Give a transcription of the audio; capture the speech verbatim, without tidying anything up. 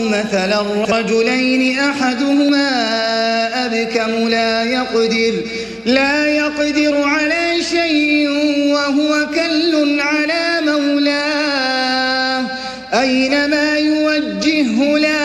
مثل الرجلين أحدهما أبكم لا يقدر لا يقدر على شيء وهو كل على مولاه أينما يوجهه لا